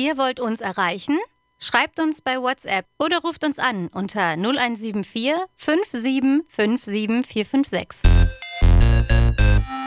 Ihr wollt uns erreichen? Schreibt uns bei WhatsApp oder ruft uns an unter 0174 57 57 456.